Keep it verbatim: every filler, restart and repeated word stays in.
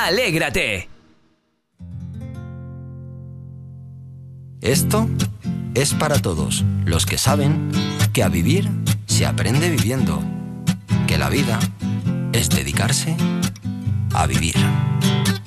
¡Alégrate! Esto es para todos los que saben que a vivir se aprende viviendo, que la vida es dedicarse a vivir.